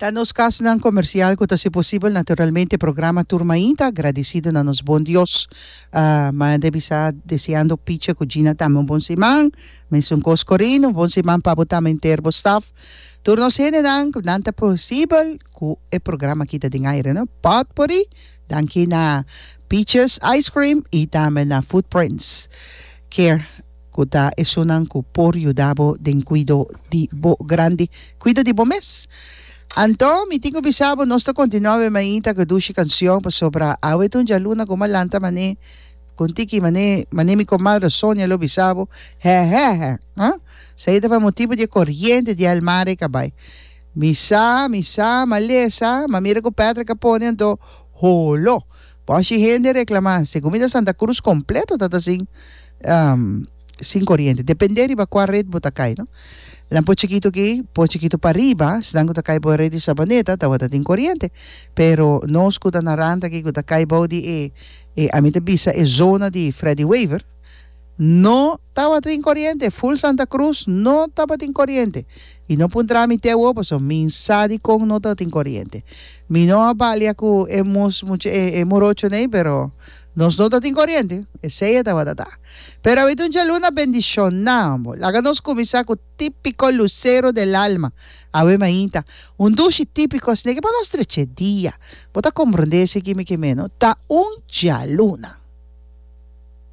Nos caso ng comercial kung se posible naturalmente programa Turmainta agradecido na nos bon Dios mandebisa deseando picha ko Gina tamang bon simang may sungkos ko rin bon simang pabuta may interbo staff turno sene nang kung nanta posible ku programa kita din ngayon no potpourri dan kina peaches ice cream itama na footprints care kuta esunang ku por yudabo den cuido di bo grande cuido di bomes. Anto, mitigo bisabo, nosto continuave mainta kadushi canción pa sobra awetun jaluna kumalanta mane kuntiki mane mi comadre Sonia lo bisabo he ha saída pa motivo de corriente de almare kabay misa malesa mamira ko Pedro Capone anto holo poshi gente reclamar se comida Santa Cruz completo tatasing sin corriente depender iba kwa red botakay no lang po chiquito pa arriba, sidang ko takay po ready sa baneta, tawatating kuryente. Pero nos ko naranta ki ko takay po di amita bisa zona di Freddy Waiver, no tawating kuryente. Full Santa Cruz, no tawating kuryente. Y no puntra mi tewo, so minsadi kong no tawating kuryente. Mino abali ako morocho na pero nos no tawating kuryente, seya tawatata. Pero ahorita un una bendición namo. Háganos comenzar con típico lucero del alma. Ave mainta. Un dushi típico snake para nos treche día. Bota comprender ese que menos. Ta un luna.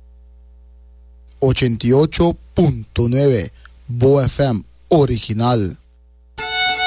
88.9 Bo FM original.